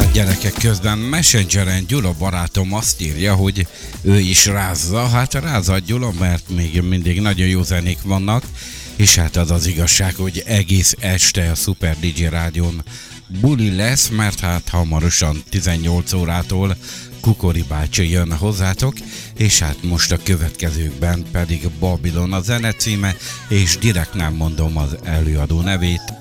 Gyerekek, közben Messengeren Gyula barátom azt írja, hogy ő is rázza. Hát rázza Gyula, mert még mindig nagyon jó zenék vannak, és hát az az igazság, hogy egész este a Super DJ Rádión buli lesz, mert hát hamarosan 18 órától Kukori bácsi jön hozzátok, és hát most a következőkben pedig Babylon a zene címe, és direkt nem mondom az előadó nevét.